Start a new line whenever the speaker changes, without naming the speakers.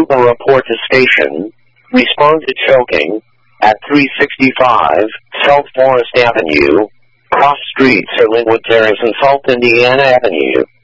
vehicle report to station. Respond to choking at 365 South Forest Avenue. Cross streets are Linwood Terrace and South Indiana Avenue.